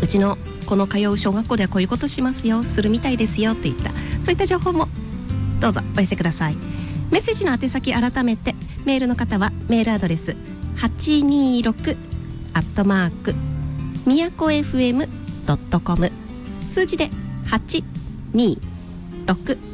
うちのこの通う小学校ではこういうことしますよ、するみたいですよっていった、そういった情報もどうぞお寄せください。メッセージの宛先改めて、メールの方はメールアドレス826みやこ FM.com、数字で826